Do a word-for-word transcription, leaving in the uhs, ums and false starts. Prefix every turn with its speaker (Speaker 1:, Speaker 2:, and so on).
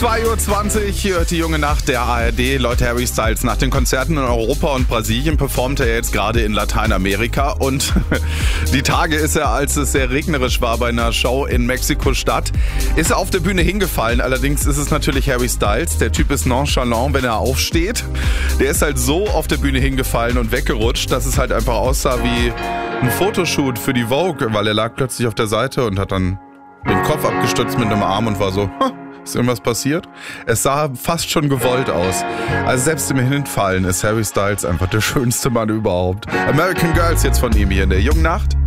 Speaker 1: zwei Uhr zwanzig hört die junge Nacht der A R D. Leute, Harry Styles, nach den Konzerten in Europa und Brasilien performt er jetzt gerade in Lateinamerika. Und die Tage ist er, als es sehr regnerisch war bei einer Show in Mexiko-Stadt, ist er auf der Bühne hingefallen. Allerdings ist es natürlich Harry Styles. Der Typ ist nonchalant, wenn er aufsteht. Der ist halt so auf der Bühne hingefallen und weggerutscht, dass es halt einfach aussah wie ein Fotoshoot für die Vogue, weil er lag plötzlich auf der Seite und hat dann den Kopf abgestützt mit einem Arm und war so, ist irgendwas passiert? Es sah fast schon gewollt aus. Also selbst im Hinfallen ist Harry Styles einfach der schönste Mann überhaupt. American Girls jetzt von ihm hier in der jungen Nacht.